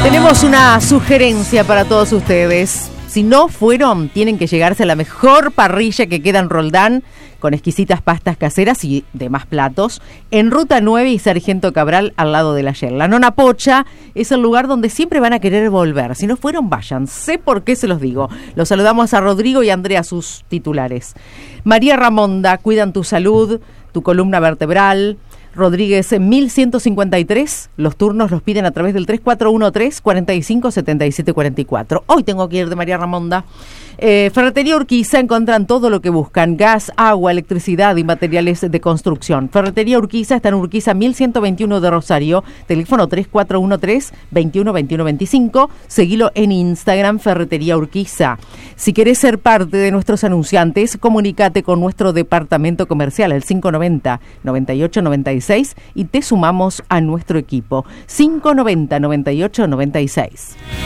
Tenemos una sugerencia para todos ustedes. Si no fueron, tienen que llegarse a la mejor parrilla que queda en Roldán, con exquisitas pastas caseras y demás platos, en Ruta 9 y Sargento Cabral, al lado de la Shell. La Nona Pocha es el lugar donde siempre van a querer volver. Si no fueron, vayan. Sé por qué se los digo. Los saludamos a Rodrigo y a Andrea, sus titulares. María Ramonda, cuidan tu salud, tu columna vertebral. Rodríguez 1153, los turnos los piden a través del 3413-457744. Hoy tengo que ir de María Ramonda. Ferretería Urquiza, encuentran todo lo que buscan: gas, agua, electricidad y materiales de construcción. Ferretería Urquiza está en Urquiza 1121 de Rosario, teléfono 3413-212125. Seguilo en Instagram, Ferretería Urquiza. Si querés ser parte de nuestros anunciantes, comunícate con nuestro departamento comercial, el 590-9896, y te sumamos a nuestro equipo. 590-9896.